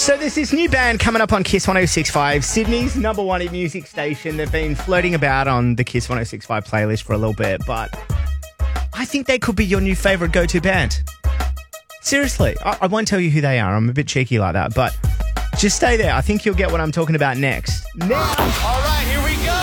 So there's this new band coming up on Kiss 106.5, Sydney's number one hit music station. They've been floating about on the Kiss 106.5 playlist for a little bit, but I think they could be your new favourite go-to band. Seriously, I won't tell you who they are. I'm a bit cheeky like that, but just stay there. I think you'll get what I'm talking about next. All right, here we go.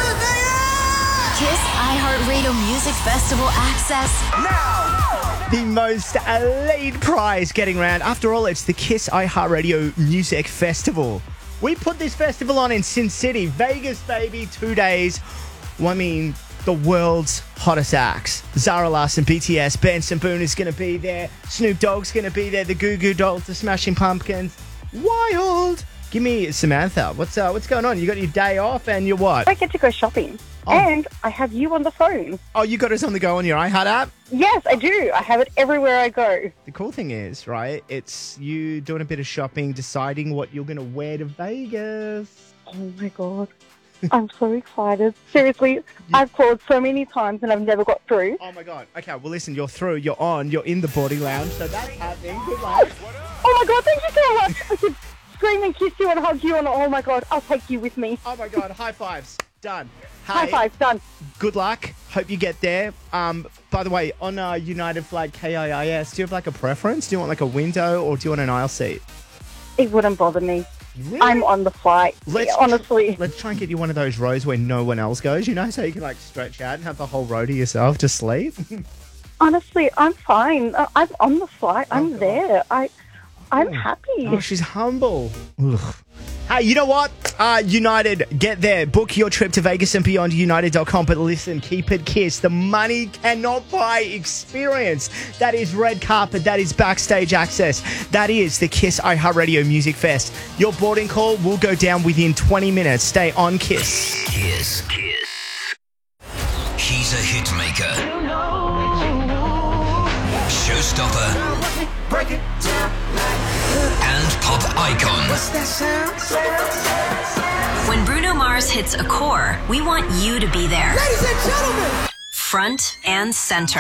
Kiss iHeartRadio Music Festival access Now. The most elite prize getting around. After all, it's the Kiss iHeartRadio Music Festival. We put this festival on in Sin City, Vegas, baby, 2 days. Well, I mean, the world's hottest acts. Zara Larsson, BTS, Benson Boone is going to be there. Snoop Dogg's going to be there. The Goo Goo Dolls, the Smashing Pumpkins. Wild. Give me Samantha. What's going on? You got your day off and your what? I get to go shopping. Oh. And I have you on the phone. Oh, you got us on the go on your iHeart app? Yes, I do. I have it everywhere I go. The cool thing is, right, it's you doing a bit of shopping, deciding what you're going to wear to Vegas. Oh, my God. I'm so excited. Seriously, I've called so many times and I've never got through. Oh, my God. Okay, well, listen, you're through, you're on, you're in the boarding lounge, so that's happening. Good luck. Oh, my God, thank you so much. I could scream and kiss you and hug you and oh, my God, I'll take you with me. Oh, my God, high fives. Done. Hey, High five, done. Good luck. Hope you get there. By the way, on United Flight KIIS, do you have like a preference? Do you want like a window or do you want an aisle seat? It wouldn't bother me. Really? I'm on the flight. Honestly. Let's try and get you one of those rows where no one else goes, you know, so you can like stretch out and have the whole row to yourself to sleep. Honestly, I'm fine. I'm on the flight. I'm there. I'm happy. Oh, she's humble. Ugh. Hey, you know what? United, get there. Book your trip to Vegas and beyond, united.com. But listen, keep it Kiss. The money cannot buy experience. That is red carpet. That is backstage access. That is the Kiss iHeartRadio Music Fest. Your boarding call will go down within 20 minutes. Stay on Kiss. Kiss. He's a hit maker. Showstopper. Break it down. And pop icon. What's that sound? When Bruno Mars hits a core, we want you to be there. Ladies and gentlemen. Front and center.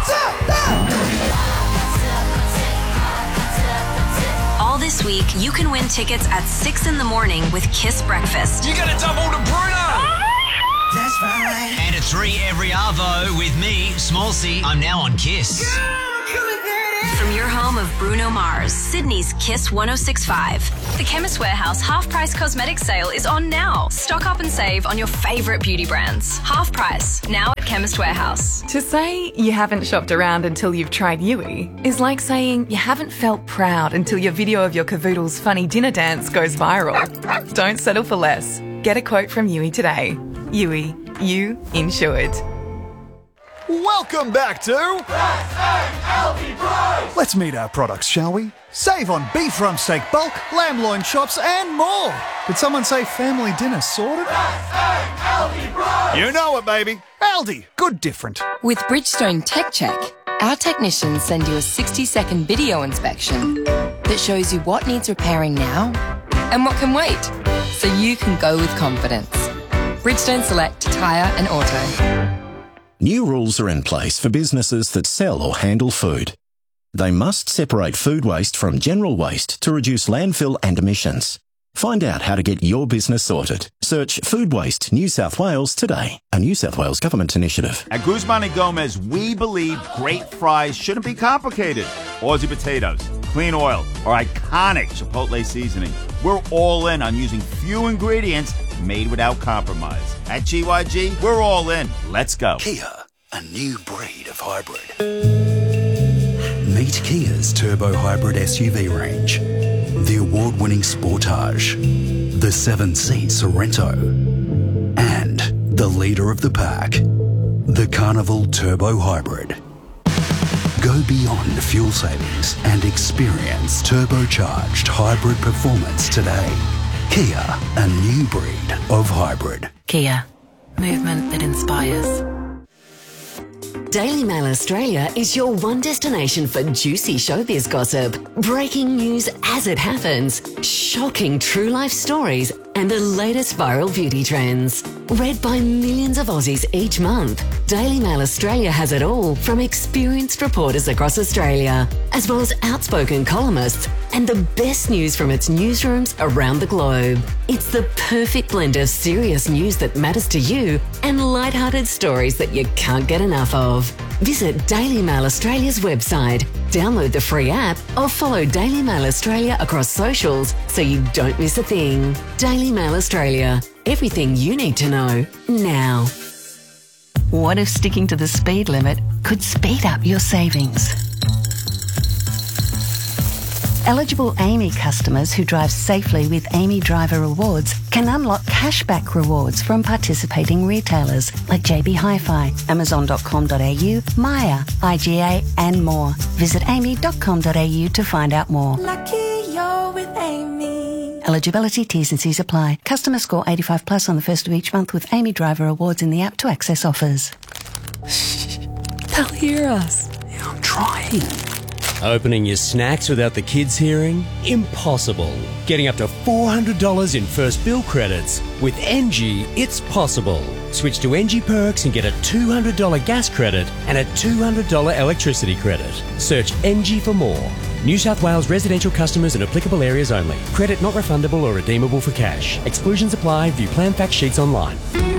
All this week, you can win tickets at 6 in the morning with Kiss Breakfast. You gotta double to Bruno. That's right. And at 3 every arvo with me, Small C. I'm now on Kiss. From your home of Bruno Mars, Sydney's Kiss 106.5. The Chemist Warehouse half-price cosmetics sale is on now. Stock up and save on your favourite beauty brands. Half price, now at Chemist Warehouse. To say you haven't shopped around until you've tried Yui is like saying you haven't felt proud until your video of your cavoodle's funny dinner dance goes viral. Don't settle for less. Get a quote from Yui today. Yui, you insured. Welcome back to S-A-L-E Price. Let's meet our products, shall we? Save on beef rump steak bulk, lamb loin chops and more. Did someone say family dinner sorted? S-A-L-E Price. You know it, baby. Aldi, good different. With Bridgestone Tech Check, our technicians send you a 60-second video inspection that shows you what needs repairing now and what can wait, so you can go with confidence. Bridgestone Select Tyre and Auto. New rules are in place for businesses that sell or handle food. They must separate food waste from general waste to reduce landfill and emissions. Find out how to get your business sorted. Search Food Waste New South Wales today, a New South Wales government initiative. At Guzman & Gomez, we believe great fries shouldn't be complicated. Aussie potatoes, clean oil, or iconic Chipotle seasoning. We're all in on using few ingredients made without compromise. At GYG, we're all in. Let's go. Kia, a new breed of hybrid. Meet Kia's turbo hybrid SUV range. The award-winning Sportage, the 7-seat Sorento, and the leader of the pack, the Carnival Turbo Hybrid. Go beyond fuel savings and experience turbocharged hybrid performance today. Kia, a new breed of hybrid. Kia, movement that inspires. Daily Mail Australia is your one destination for juicy showbiz gossip, breaking news as it happens, shocking true life stories, and the latest viral beauty trends. Read by millions of Aussies each month, Daily Mail Australia has it all from experienced reporters across Australia, as well as outspoken columnists and the best news from its newsrooms around the globe. It's the perfect blend of serious news that matters to you and lighthearted stories that you can't get enough of. Visit Daily Mail Australia's website, download the free app, or follow Daily Mail Australia across socials so you don't miss a thing. Daily Mail Australia. Everything you need to know now. What if sticking to the speed limit could speed up your savings? Eligible AAMI customers who drive safely with AAMI Driver Rewards can unlock cashback rewards from participating retailers like JB Hi-Fi, Amazon.com.au, Maya, IGA and more. Visit aami.com.au to find out more. Lucky you're with Amy. Eligibility, T's and C's apply. Customer score 85 plus on the first of each month with AAMI Driver Rewards in the app to access offers. They'll hear us. Yeah, I'm trying. Opening your snacks without the kids hearing? Impossible. Getting up to $400 in first bill credits. With NG, it's possible. Switch to NG Perks and get a $200 gas credit and a $200 electricity credit. Search NG for more. New South Wales residential customers in applicable areas only. Credit not refundable or redeemable for cash. Exclusions apply. View plan fact sheets online.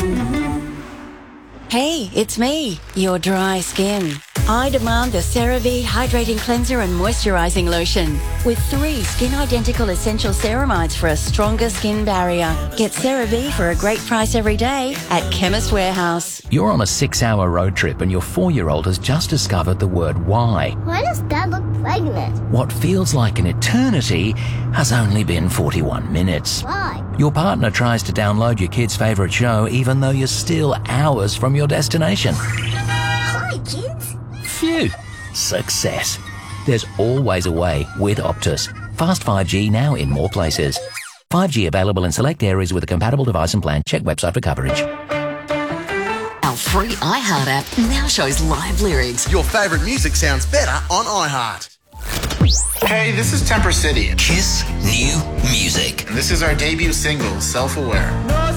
Hey, it's me, your dry skin. I demand the CeraVe Hydrating Cleanser and Moisturising Lotion with 3 skin-identical essential ceramides for a stronger skin barrier. Get CeraVe for a great price every day at Chemist Warehouse. You're on a 6-hour road trip and your 4-year-old has just discovered the word why. Why does Dad look pregnant? What feels like an eternity has only been 41 minutes. Why? Your partner tries to download your kid's favourite show even though you're still hours from your destination. Hi, kids. Phew. Success. There's always a way with Optus. Fast 5G now in more places. 5G available in select areas with a compatible device and plan. Check website for coverage. Our free iHeart app now shows live lyrics. Your favourite music sounds better on iHeart. Hey, this is Temper City. Kiss New Music. This is our debut single, Self-Aware.